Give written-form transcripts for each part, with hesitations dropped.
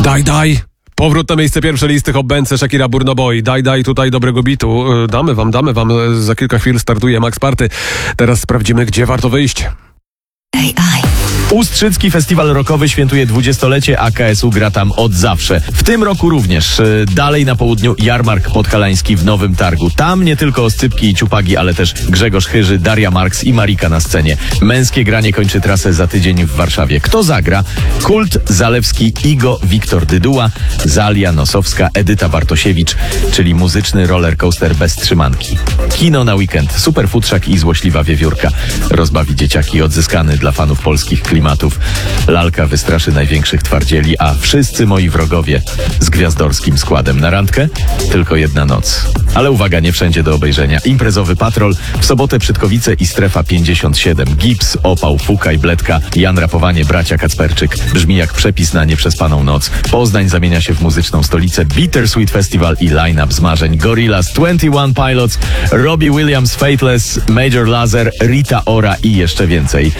Daj. Powrót na miejsce pierwsze listy Hobbence, Shakira, Burna Boy. Daj tutaj dobrego bitu. Damy wam. Za kilka chwil startuje Max Party. Teraz sprawdzimy, gdzie warto wyjść. AI. Ustrzycki Festiwal Rockowy świętuje 20-lecie, a KSU gra tam od zawsze. W tym roku również. Dalej na południu Jarmark Podhalański w Nowym Targu. Tam nie tylko oscypki i ciupagi, ale też Grzegorz Chyży, Daria Marks i Marika na scenie. Męskie granie kończy trasę za tydzień w Warszawie. Kto zagra? Kult, Zalewski, Igo, Wiktor Dyduła, Zalia Nosowska, Edyta Bartosiewicz, czyli muzyczny rollercoaster bez trzymanki. Kino na weekend, super futrzak i złośliwa wiewiórka. Rozbawi dzieciaki, odzyskany dla fanów polskich klimatów. Lalka wystraszy największych twardzieli, a wszyscy moi wrogowie z gwiazdorskim składem. Na randkę tylko jedna noc. Ale uwaga, nie wszędzie do obejrzenia. Imprezowy patrol, w sobotę Przytkowice i Strefa 57. Gips, Opał, Fuka i Bledka, Jan Rapowanie, bracia Kacperczyk. Brzmi jak przepis na nieprzespaną noc. Poznań zamienia się w muzyczną stolicę. Bittersweet Festival i line-up z marzeń. Gorillaz, 21 Pilots, Robbie Williams, Faithless, Major Lazer, Rita Ora i jeszcze więcej.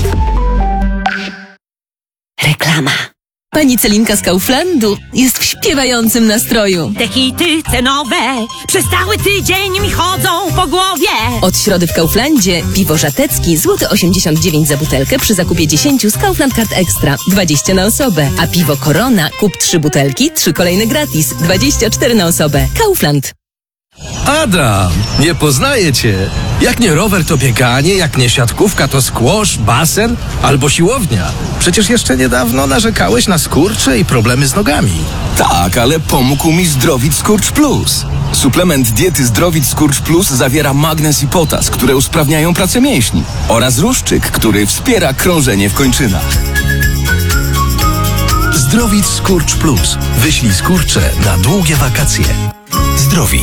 Reklama. Pani Celinka z Kauflandu jest w śpiewającym nastroju. Te hity cenowe przez cały tydzień mi chodzą po głowie. Od środy w Kauflandzie piwo żatecki złoty 89 za butelkę przy zakupie 10 z Kaufland Card Extra 20 na osobę, a piwo Corona kup 3 butelki, 3 kolejne gratis 24 na osobę. Kaufland. Adam, nie poznaję cię. Jak nie rower, to bieganie, jak nie siatkówka, to squash, basen albo siłownia. Przecież jeszcze niedawno narzekałeś na skurcze i problemy z nogami. Tak, ale pomógł mi Zdrowit Skurcz Plus. Suplement diety Zdrowit Skurcz Plus zawiera magnez i potas, które usprawniają pracę mięśni, oraz ruszczyk, który wspiera krążenie w kończynach. Zdrowit Skurcz Plus. Wyślij skurcze na długie wakacje. Zdrowit.